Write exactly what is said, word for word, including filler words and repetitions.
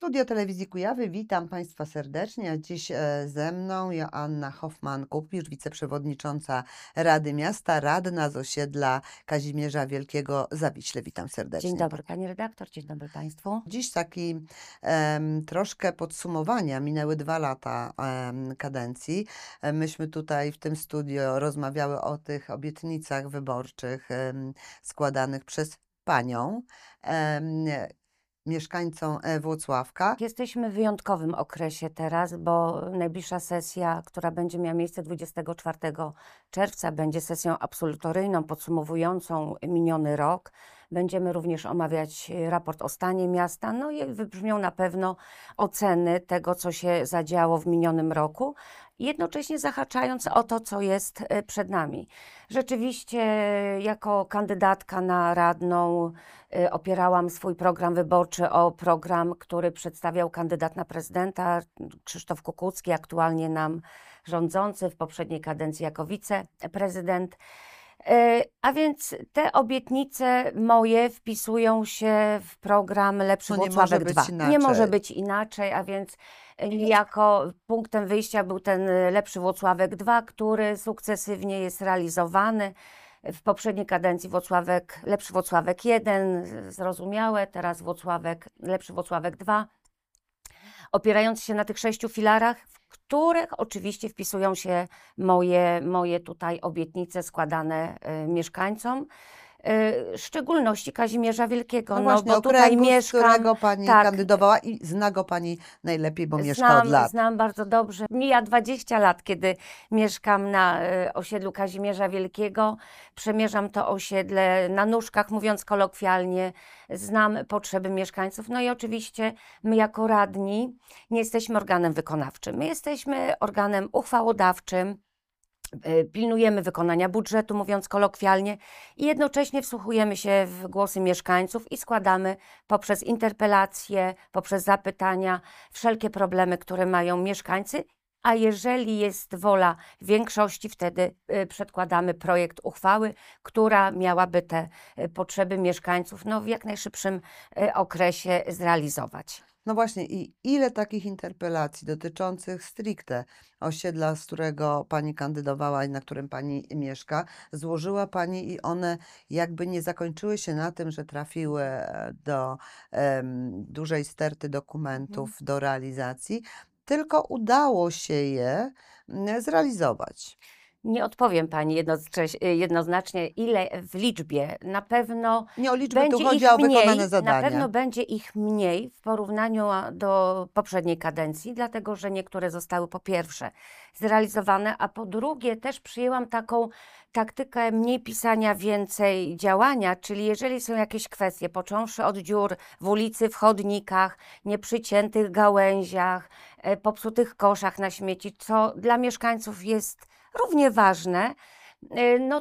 Studio Telewizji Kujawy, witam Państwa serdecznie. A dziś e, ze mną Joanna Hoffman-Kupicz, wiceprzewodnicząca Rady Miasta, radna z osiedla Kazimierza Wielkiego Zawiśle. Witam serdecznie. Dzień dobry Pani redaktor, dzień dobry Państwu. Dziś taki em, troszkę podsumowania. Minęły dwa lata em, kadencji. E, Myśmy tutaj w tym studio rozmawiały o tych obietnicach wyborczych em, składanych przez Panią, em, mieszkańcom e, Włocławka. Jesteśmy w wyjątkowym okresie teraz, bo najbliższa sesja, która będzie miała miejsce dwudziestego czwartego czerwca, będzie sesją absolutoryjną podsumowującą miniony rok. Będziemy również omawiać raport o stanie miasta, no i wybrzmią na pewno oceny tego, co się zadziało w minionym roku, jednocześnie zahaczając o to, co jest przed nami. Rzeczywiście jako kandydatka na radną opierałam swój program wyborczy o program, który przedstawiał kandydat na prezydenta Krzysztof Kukucki, aktualnie nam rządzący, w poprzedniej kadencji jako wiceprezydent. A więc te obietnice moje wpisują się w program Lepszy No nie Włocławek może być dwa. inaczej. Nie może być inaczej, a więc niejako punktem wyjścia był ten Lepszy Włocławek dwa, który sukcesywnie jest realizowany. W poprzedniej kadencji Włocławek, Lepszy Włocławek jeden, zrozumiałe, teraz Włocławek, Lepszy Włocławek dwa. Opierając się na tych sześciu filarach, w których oczywiście wpisują się moje, moje tutaj obietnice składane y, mieszkańcom, y, w szczególności Kazimierza Wielkiego, No no, właśnie, bo tutaj okręgu, z mieszkam, którego Pani tak, kandydowała i zna go Pani najlepiej, bo mieszka od znam, lat. znam bardzo dobrze. Mija dwadzieścia lat, kiedy mieszkam na y, osiedlu Kazimierza Wielkiego. Przemierzam to osiedle na nóżkach, mówiąc kolokwialnie. Znam potrzeby mieszkańców. No i oczywiście my jako radni nie jesteśmy organem wykonawczym. My jesteśmy organem uchwałodawczym. Pilnujemy wykonania budżetu, mówiąc kolokwialnie, i jednocześnie wsłuchujemy się w głosy mieszkańców i składamy poprzez interpelacje, poprzez zapytania wszelkie problemy, które mają mieszkańcy. A jeżeli jest wola większości, wtedy przedkładamy projekt uchwały, która miałaby te potrzeby mieszkańców no, w jak najszybszym okresie zrealizować. No właśnie, i ile takich interpelacji dotyczących stricte osiedla, z którego Pani kandydowała i na którym Pani mieszka, złożyła Pani i one jakby nie zakończyły się na tym, że trafiły do em, dużej sterty dokumentów Mhm. do realizacji, tylko udało się je mm, zrealizować. Nie odpowiem Pani jednocześ- jednoznacznie, ile w liczbie. Na pewno Nie o liczbę, tu będzie chodzi ich o wykonane mniej, na zadania. pewno będzie ich mniej w porównaniu a- do poprzedniej kadencji, dlatego że niektóre zostały po pierwsze zrealizowane, a po drugie też przyjęłam taką taktykę mniej pisania, więcej działania, czyli jeżeli są jakieś kwestie, począwszy od dziur w ulicy, w chodnikach, nieprzyciętych gałęziach, e, popsutych koszach na śmieci, co dla mieszkańców jest równie ważne, e, no